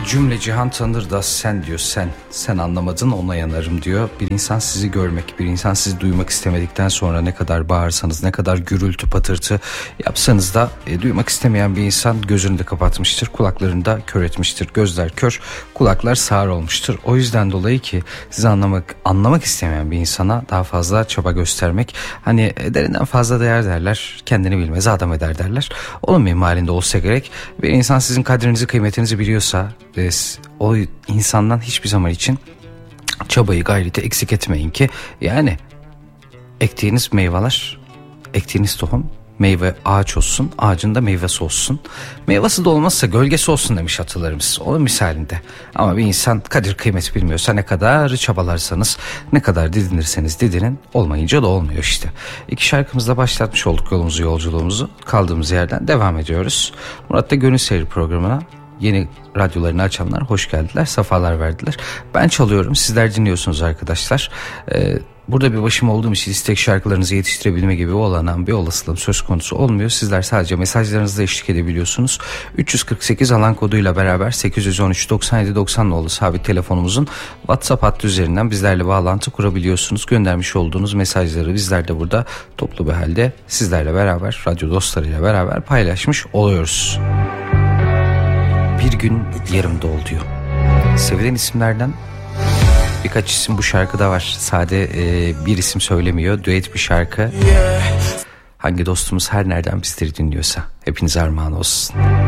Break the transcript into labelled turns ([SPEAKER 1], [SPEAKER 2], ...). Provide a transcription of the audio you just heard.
[SPEAKER 1] Cümle cihan tanır da sen diyor, sen anlamadın ona yanarım diyor. Bir insan sizi görmek, bir insan sizi duymak istemedikten sonra ne kadar bağırsanız, ne kadar gürültü patırtı yapsanız da duymak istemeyen bir insan gözünü de kapatmıştır, kulaklarını da kör etmiştir. Gözler kör, kulaklar sağır olmuştur. O yüzden dolayı ki sizi anlamak istemeyen bir insana daha fazla çaba göstermek, hani derinden fazla değer derler, kendini bilmez adam eder derler. Onun minvalinde olsa gerek. Bir insan sizin kadrinizi, kıymetinizi biliyorsa o insandan hiçbir zaman için çabayı, gayreti eksik etmeyin ki yani ektiğiniz meyveler, ektiğiniz tohum meyve ağaç olsun, ağacın da meyvesi olsun. Meyvesi de olmazsa gölgesi olsun demiş atalarımız, onun misalinde. Ama bir insan kadir kıymet bilmiyorsa ne kadar çabalarsanız, ne kadar didinirseniz didinin, olmayınca da olmuyor işte. İki şarkımızla başlatmış olduk yolculuğumuzu. Kaldığımız yerden devam ediyoruz. Murat'ta Gönül Seyri programına yeni radyolarını açanlar hoş geldiler, sefalar verdiler. Ben çalıyorum, sizler dinliyorsunuz arkadaşlar. Burada bir başım olduğum için istek şarkılarınızı yetiştirebilme gibi olanan bir olasılığım söz konusu olmuyor. Sizler sadece mesajlarınızla eşlik edebiliyorsunuz. 348 alan koduyla beraber 813 97 90 nolu sabit telefonumuzun WhatsApp hattı üzerinden bizlerle bağlantı kurabiliyorsunuz. Göndermiş olduğunuz mesajları bizler de burada toplu bir halde sizlerle beraber, radyo dostlarıyla beraber paylaşmış oluyoruz. Bir gün yarım dol diyor. Sevilen isimlerden birkaç isim bu şarkıda var. Sade bir isim söylemiyor. Düet bir şarkı. Hangi dostumuz her nereden bizleri dinliyorsa hepinize armağan olsun.